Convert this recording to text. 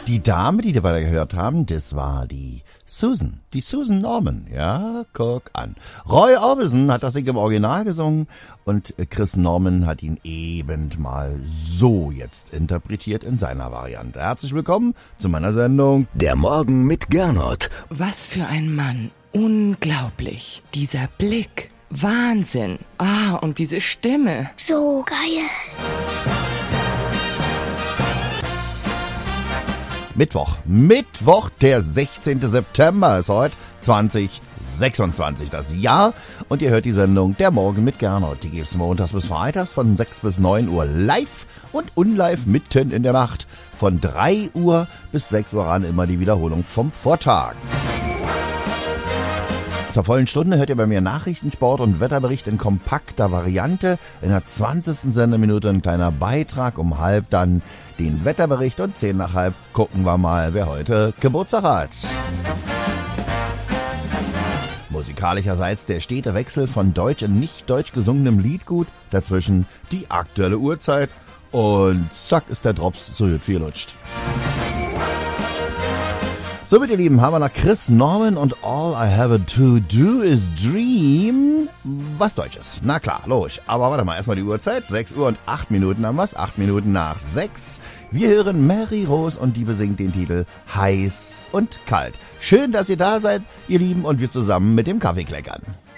Die Dame, die wir da gehört haben, das war die Susan Norman. Ja, guck an. Roy Orbison hat das Ding im Original gesungen und Chris Norman hat ihn eben mal so jetzt interpretiert in seiner Variante. Herzlich willkommen zu meiner Sendung Der Morgen mit Gernot. Was für ein Mann. Unglaublich. Dieser Blick. Wahnsinn. Und diese Stimme. So geil. Mittwoch, der 16. September ist heute 2026 das Jahr und ihr hört die Sendung Der Morgen mit Gernot. Die gibt's montags bis freitags von 6 bis 9 Uhr live und unlive mitten in der Nacht. Von 3 Uhr bis 6 Uhr an immer die Wiederholung vom Vortag. Zur vollen Stunde hört ihr bei mir Nachrichten, Sport und Wetterbericht in kompakter Variante. In der 20. Sendeminute ein kleiner Beitrag, um halb dann den Wetterbericht und 10 nach halb gucken wir mal, wer heute Geburtstag hat. Musikalischerseits der stete Wechsel von deutsch und nicht deutsch gesungenem Liedgut, dazwischen die aktuelle Uhrzeit und zack ist der Drops so gut wie lutscht. So, ihr Lieben, haben wir noch Chris Norman und All I Have to Do is Dream. Was Deutsches. Na klar, logisch. Aber warte mal, erstmal die Uhrzeit. 6 Uhr und 8 Minuten haben wir's. 8 Minuten nach 6. Wir hören Mary Rose und die besingt den Titel Heiß und Kalt. Schön, dass ihr da seid, ihr Lieben, und wir zusammen mit dem Kaffee kleckern.